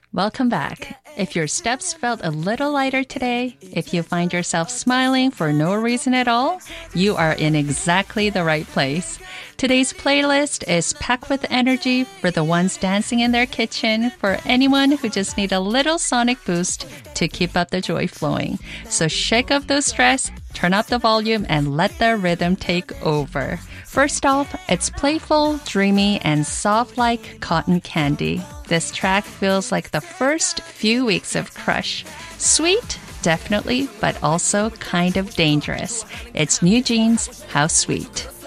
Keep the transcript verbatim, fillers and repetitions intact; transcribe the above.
Welcome back. If your steps felt a little lighter today, if you find yourself smiling for no reason at all, you are in exactly the right place. Today's playlist is packed with energy for the ones dancing in their kitchen, for anyone who just need a little sonic boost to keep up the joy flowing. So shake off those stress, turn up the volume, and let the rhythm take over. First off, it's playful, dreamy, and soft like cotton candy. This track feels like the first few weeks of Crush. Sweet, definitely, but also kind of dangerous. It's New Jeans, How Sweet.